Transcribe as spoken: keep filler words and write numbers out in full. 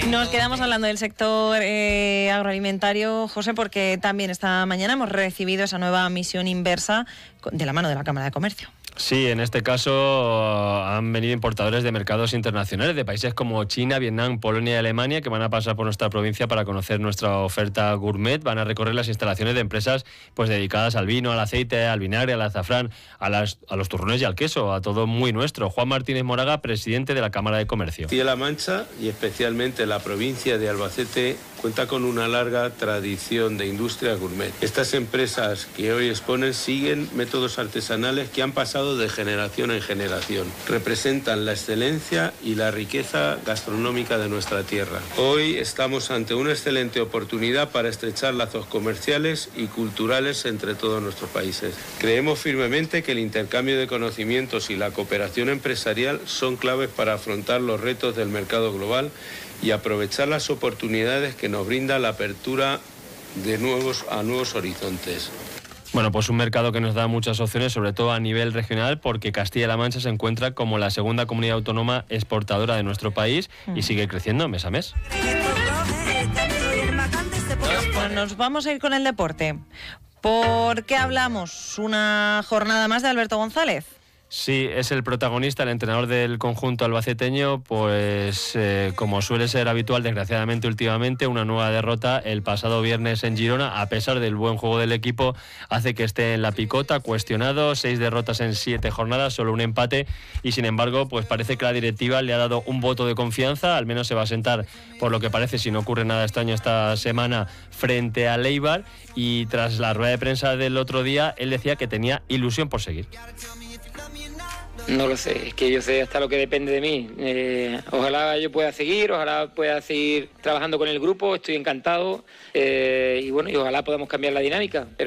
Nos quedamos hablando del sector eh, agroalimentario, José, porque también esta mañana hemos recibido esa nueva misión inversa de la mano de la Cámara de Comercio. Sí, en este caso han venido importadores de mercados internacionales, de países como China, Vietnam, Polonia y Alemania, que van a pasar por nuestra provincia para conocer nuestra oferta gourmet. Van a recorrer las instalaciones de empresas pues dedicadas al vino, al aceite, al vinagre, al azafrán, a, las, a los turrones y al queso, a todo muy nuestro. Juan Martínez Moraga, presidente de la Cámara de Comercio. Castilla-La Mancha y especialmente la provincia de Albacete cuenta con una larga tradición de industria gourmet. Estas empresas que hoy exponen siguen métodos artesanales que han pasado de generación en generación. Representan la excelencia y la riqueza gastronómica de nuestra tierra. Hoy estamos ante una excelente oportunidad para estrechar lazos comerciales y culturales entre todos nuestros países. Creemos firmemente que el intercambio de conocimientos y la cooperación empresarial son claves para afrontar los retos del mercado global y aprovechar las oportunidades que nos brinda la apertura de nuevos a nuevos horizontes. Bueno, pues un mercado que nos da muchas opciones, sobre todo a nivel regional, porque Castilla-La Mancha se encuentra como la segunda comunidad autónoma exportadora de nuestro país y sigue creciendo mes a mes. Bueno, nos vamos a ir con el deporte. ¿Por qué hablamos una jornada más de Alberto González? Sí, es el protagonista, el entrenador del conjunto albaceteño, pues eh, como suele ser habitual, desgraciadamente últimamente, una nueva derrota el pasado viernes en Girona, a pesar del buen juego del equipo, hace que esté en la picota, cuestionado, seis derrotas en siete jornadas, solo un empate, y sin embargo, pues parece que la directiva le ha dado un voto de confianza, al menos se va a sentar, por lo que parece, si no ocurre nada extraño esta semana, frente a Eibar, y tras la rueda de prensa del otro día, él decía que tenía ilusión por seguir. No lo sé, es que yo sé hasta lo que depende de mí. Eh, ojalá yo pueda seguir, ojalá pueda seguir trabajando con el grupo, estoy encantado eh, y bueno, y ojalá podamos cambiar la dinámica. Pero